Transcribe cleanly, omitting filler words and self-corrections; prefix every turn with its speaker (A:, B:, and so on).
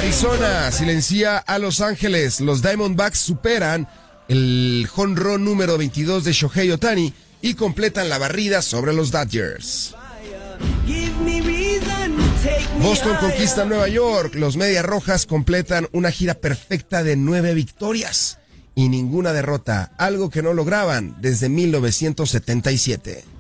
A: Arizona silencia a Los Ángeles. Los Diamondbacks superan el jonrón número 22 de Shohei Ohtani y completan la barrida sobre los Dodgers. Boston conquista Nueva York. Los Medias Rojas completan una gira perfecta de 9 victorias y ninguna derrota, algo que no lograban desde 1977.